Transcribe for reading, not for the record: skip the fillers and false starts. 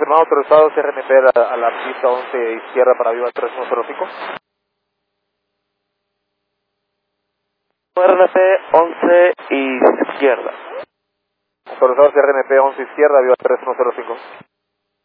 confirmado autorizado CRNP a la pista 11 izquierda para Viva 3105. RNP 11 izquierda. Autorizado CRNP 11 izquierda, Viva 3105.